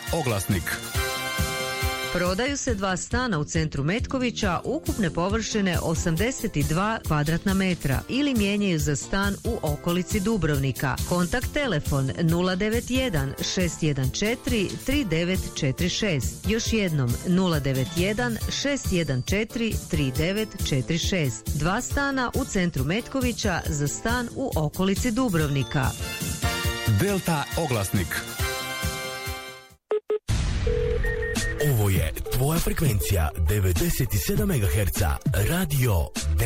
oglasnik. Prodaju se 2 stana u centru Metkovića ukupne površine 82 kvadratna metra ili mijenjaju za stan u okolici Dubrovnika. Kontakt telefon 091 614 3946. Još jednom 091 614 3946. 2 stana u centru Metkovića za stan u okolici Dubrovnika. Delta oglasnik. Ovo je tvoja frekvencija 97 MHz, radio